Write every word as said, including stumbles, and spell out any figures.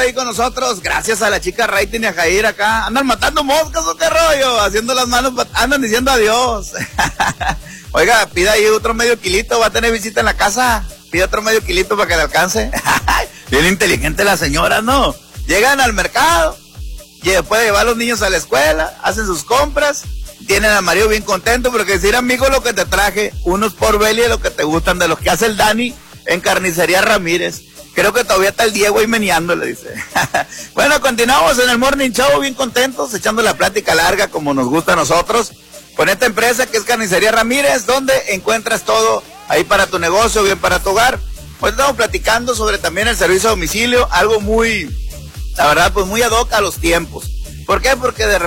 ahí con nosotros, gracias a la chica Rating y a Jair acá. Andan matando moscas o qué rollo, haciendo las manos, andan diciendo adiós. Oiga, pida ahí otro medio kilito, va a tener visita en la casa. Pide otro medio kilito para que le alcance. Bien inteligente la señora, ¿no? Llegan al mercado, y después de llevar a los niños a la escuela, hacen sus compras, tienen al marido bien contento, porque decir, amigo, lo que te traje, unos por Beli de lo que te gustan, de los que hace el Dani en Carnicería Ramírez. Creo que todavía está el Diego ahí meneando, le dice. Bueno, continuamos en el Morning Show, bien contentos, echando la plática larga como nos gusta a nosotros, con esta empresa que es Carnicería Ramírez, donde encuentras todo ahí para tu negocio, bien para tu hogar. Pues estamos platicando sobre también el servicio a domicilio, algo muy, la verdad, pues muy ad hoc a los tiempos. ¿Por qué? Porque de repente